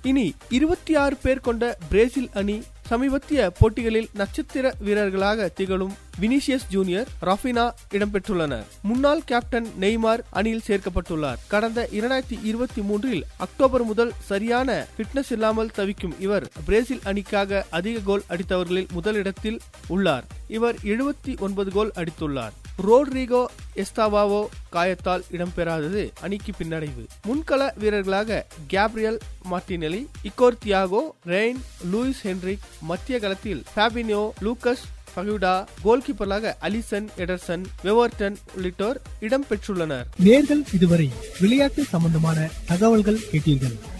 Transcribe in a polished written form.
இனி 26 பேர் கொண்ட பிரேசில் அணி சமீபத்திய போட்டிகளில் நட்சத்திர வீரர்களாக திகழும் வினிசியஸ் ஜூனியர், ராஃபினா இடம்பெற்றுள்ளனர். முன்னாள் கேப்டன் நெய்மார் அணியில் சேர்க்கப்பட்டுள்ளார். கடந்த 2023 அக்டோபர் முதல் சரியான பிட்னஸ் இல்லாமல் தவிக்கும் இவர் பிரேசில் அணிக்காக அதிக கோல் அடித்தவர்களில் முதலிடத்தில் உள்ளார். இவர் 79 கோல் அடித்துள்ளார். ரோட்ரிகோ எஸ்தாவாவோ காயத்தால் இடம்பெறாதது அணிக்கு பின்னடைவு. முன்கள வீரர்களாக Gabriel Martinelli, Igor Tiago, rain, Lewis Henrik, மத்திய களத்தில் பாபினியோ, லூகஸ் பகுடா, கோல்கீப்பராக அலிசன், எடர்சன், வெவர்டன் உள்ளிட்டோர் இடம்பெற்றுள்ளனர். நேர்கள் இதுவரை விளையாட்டு சம்பந்தமான தகவல்கள் கேட்டீர்கள்.